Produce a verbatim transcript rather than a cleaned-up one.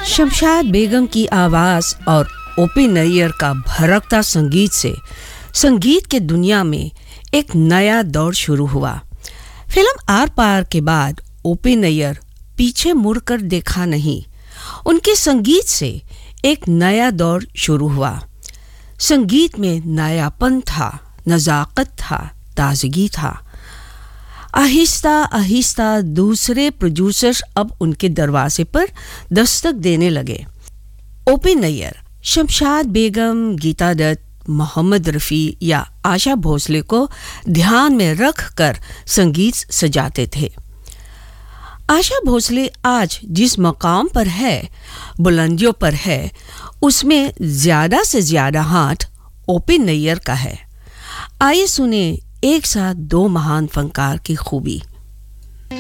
शमशाद बेगम की आवाज़ और ओपी नैयर का भड़कता संगीत से संगीत के दुनिया में एक नया दौर शुरू हुआ। फिल्म आर पार के बाद ओपी नैयर पीछे मुड़कर देखा नहीं। उनके संगीत से एक नया दौर शुरू हुआ। संगीत में नयापन था, नज़ाकत था, ताजगी था। आहिस्ता आहिस्ता दूसरे प्रोड्यूसर्स अब उनके दरवाजे पर दस्तक देने लगे। ओपी नैयर शमशाद बेगम, गीता दत्त, मोहम्मद रफ़ी या आशा भोसले को ध्यान में रख कर संगीत सजाते थे। आशा भोसले आज जिस मकाम पर है, बुलंदियों पर है, उसमें ज़्यादा से ज़्यादा हाथ ओपी नैयर का है। आइए सुने एक साथ दो महान फनकार की खूबी।